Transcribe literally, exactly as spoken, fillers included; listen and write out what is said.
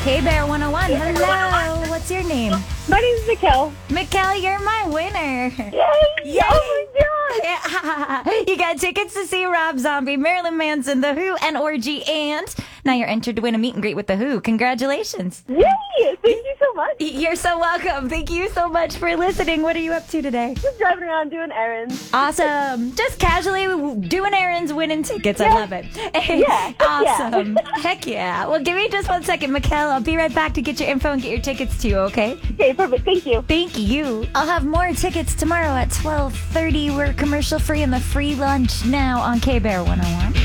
K-Bear one oh one. Hello. What's your name? My name is Mikkel. Mikkel, you're my winner. Yay! Yay. Oh my god! Yeah. You got tickets to see Rob Zombie, Marilyn Manson, The Who, and Orgy, and now you're entered to win a meet and greet with The Who. Congratulations. Yay! Thank you so much. You're so welcome. Thank you so much for listening. What are you up to today? Just driving around doing errands. Awesome. Just casually doing errands, winning tickets. I Yeah. love it. Yeah. Awesome. Yeah. Heck yeah. Well, give me just one second, Mikkel. I'll be right back to get your info and get your tickets to you, okay? Okay, perfect. Thank you. Thank you. I'll have more tickets tomorrow at twelve thirty. We're commercial free in the free lunch now on K-Bear one oh one.